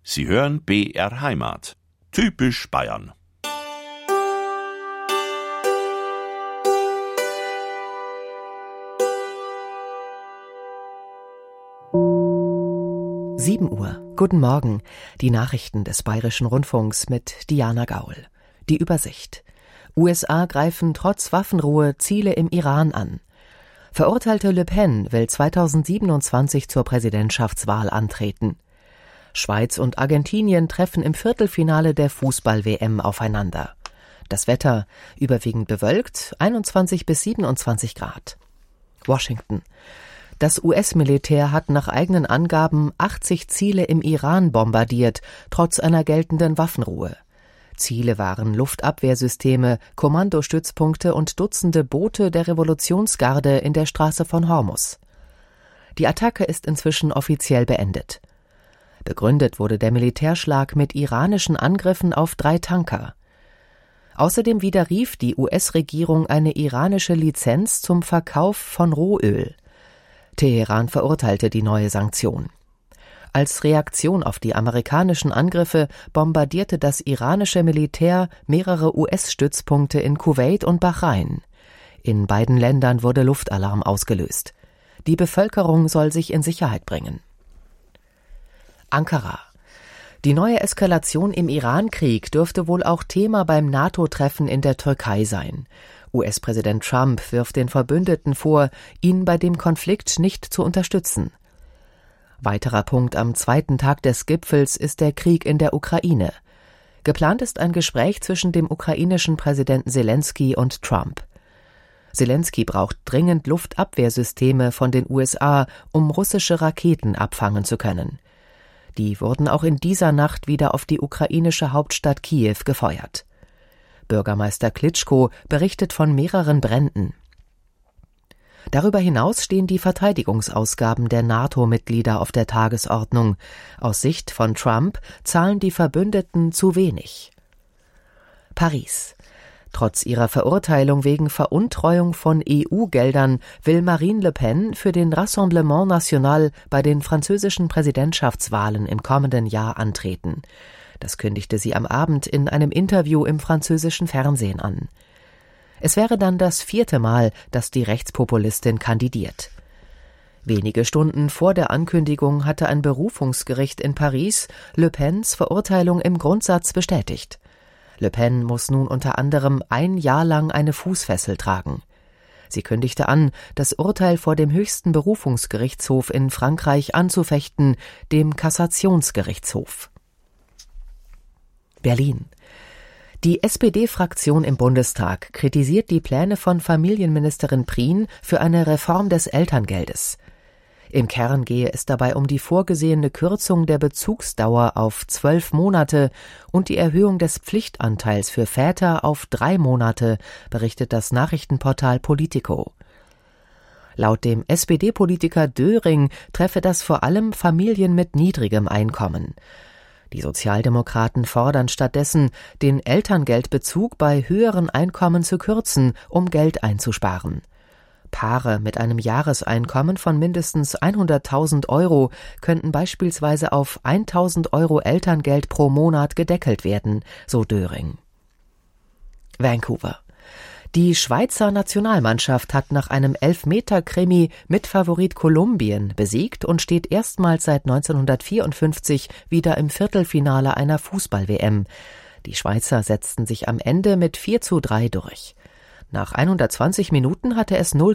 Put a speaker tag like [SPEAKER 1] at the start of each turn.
[SPEAKER 1] Sie hören BR Heimat. Typisch Bayern.
[SPEAKER 2] Uhr. Guten Morgen. Die Nachrichten des Bayerischen Rundfunks mit Diana Gaul. Die Übersicht. USA greifen trotz Waffenruhe Ziele im Iran an. Verurteilte Le Pen will 2027 zur Präsidentschaftswahl antreten. Schweiz und Argentinien treffen im Viertelfinale der Fußball-WM aufeinander. Das Wetter überwiegend bewölkt, 21 bis 27 Grad. Washington. Das US-Militär hat nach eigenen Angaben 80 Ziele im Iran bombardiert, trotz einer geltenden Waffenruhe. Ziele waren Luftabwehrsysteme, Kommandostützpunkte und Dutzende Boote der Revolutionsgarde in der Straße von Hormuz. Die Attacke ist inzwischen offiziell beendet. Begründet wurde der Militärschlag mit iranischen Angriffen auf 3 Tanker. Außerdem widerrief die US-Regierung eine iranische Lizenz zum Verkauf von Rohöl. Teheran verurteilte die neue Sanktion. Als Reaktion auf die amerikanischen Angriffe bombardierte das iranische Militär mehrere US-Stützpunkte in Kuwait und Bahrain. In beiden Ländern wurde Luftalarm ausgelöst. Die Bevölkerung soll sich in Sicherheit bringen. Ankara. Die neue Eskalation im Iran-Krieg dürfte wohl auch Thema beim NATO-Treffen in der Türkei sein. US-Präsident Trump wirft den Verbündeten vor, ihn bei dem Konflikt nicht zu unterstützen. Weiterer Punkt am zweiten Tag des Gipfels ist der Krieg in der Ukraine. Geplant ist ein Gespräch zwischen dem ukrainischen Präsidenten Selenskyj und Trump. Selenskyj braucht dringend Luftabwehrsysteme von den USA, um russische Raketen abfangen zu können. Die wurden auch in dieser Nacht wieder auf die ukrainische Hauptstadt Kiew gefeuert. Bürgermeister Klitschko berichtet von mehreren Bränden. Darüber hinaus stehen die Verteidigungsausgaben der NATO-Mitglieder auf der Tagesordnung. Aus Sicht von Trump zahlen die Verbündeten zu wenig. Paris. Trotz ihrer Verurteilung wegen Veruntreuung von EU-Geldern will Marine Le Pen für den Rassemblement National bei den französischen Präsidentschaftswahlen im kommenden Jahr antreten. Das kündigte sie am Abend in einem Interview im französischen Fernsehen an. Es wäre dann das 4. Mal, dass die Rechtspopulistin kandidiert. Wenige Stunden vor der Ankündigung hatte ein Berufungsgericht in Paris Le Pens Verurteilung im Grundsatz bestätigt. Le Pen muss nun unter anderem 1 Jahr lang eine Fußfessel tragen. Sie kündigte an, das Urteil vor dem höchsten Berufungsgerichtshof in Frankreich anzufechten, dem Kassationsgerichtshof. Berlin. Die SPD-Fraktion im Bundestag kritisiert die Pläne von Familienministerin Prien für eine Reform des Elterngeldes. Im Kern gehe es dabei um die vorgesehene Kürzung der Bezugsdauer auf 12 Monate und die Erhöhung des Pflichtanteils für Väter auf 3 Monate, berichtet das Nachrichtenportal Politico. Laut dem SPD-Politiker Döring treffe das vor allem Familien mit niedrigem Einkommen. Die Sozialdemokraten fordern stattdessen, den Elterngeldbezug bei höheren Einkommen zu kürzen, um Geld einzusparen. Paare mit einem Jahreseinkommen von mindestens 100.000 Euro könnten beispielsweise auf 1.000 Euro Elterngeld pro Monat gedeckelt werden, so Döring. Vancouver. Die Schweizer Nationalmannschaft hat nach einem Elfmeter-Krimi Mitfavorit Kolumbien besiegt und steht erstmals seit 1954 wieder im Viertelfinale einer Fußball-WM. Die Schweizer setzten sich am Ende mit 4:3 durch. Nach 120 Minuten hatte es 0:0